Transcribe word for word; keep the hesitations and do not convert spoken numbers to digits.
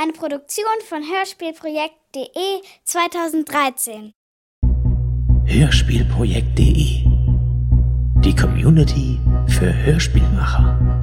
Eine Produktion von Hörspielprojekt punkt de zweitausenddreizehn. Hörspielprojekt punkt de. Die Community für Hörspielmacher.